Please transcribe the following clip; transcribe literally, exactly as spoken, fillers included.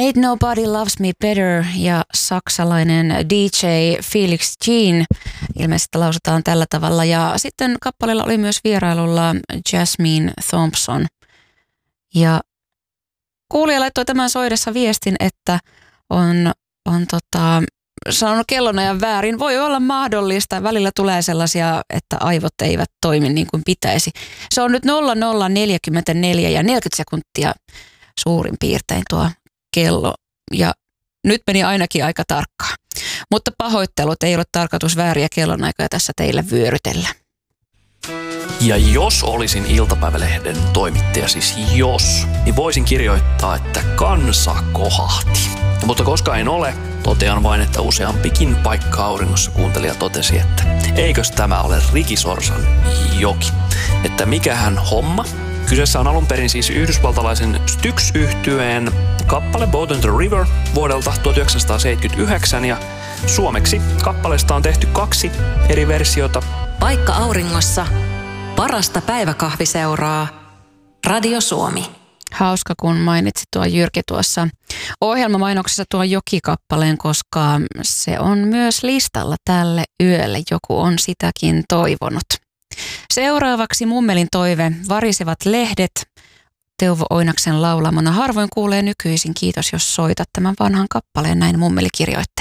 Ain't Nobody Loves Me Better ja saksalainen D J Felix Jean ilmeisesti lausutaan tällä tavalla. Ja sitten kappaleella oli myös vierailulla Jasmine Thompson. Ja kuulija laittoi tämän soidessa viestin, että on, on tota, sanonut kellonajan väärin. Voi olla mahdollista. Välillä tulee sellaisia, että aivot eivät toimi niin kuin pitäisi. Se on nyt nolla nolla neljäkymmentäneljä ja neljäkymmentä sekuntia suurin piirtein tuo kello. Ja nyt meni ainakin aika tarkkaan. Mutta pahoittelut, ei ole tarkoitus vääriä kellonaikoja tässä teille vyörytellä. Ja jos olisin iltapäivälehden toimittaja, siis jos, niin voisin kirjoittaa, että kansa kohahti. Mutta koska en ole, totean vain, että useampikin paikka auringossa kuuntelija totesi, että eikös tämä ole Ricky Sorsan joki. Että mikähän homma. Kyseessä on alun perin siis yhdysvaltalaisen Styx-yhtyeen kappale Boat on the River vuodelta tuhatyhdeksänsataaseitsemänkymmentäyhdeksän ja suomeksi kappaleesta on tehty kaksi eri versiota. Paikka auringossa, parasta päiväkahviseuraa, Radio Suomi. Hauska, kun mainitsit tuo Jyrki tuossa ohjelmamainoksessa tuon Joki-kappaleen, koska se on myös listalla tälle yölle. Joku on sitäkin toivonut. Seuraavaksi Mummelin toive, Varisevat lehdet, Teuvo Oinaksen laulamana. Harvoin kuulee nykyisin, kiitos jos soitat tämän vanhan kappaleen, näin Mummeli kirjoittaa.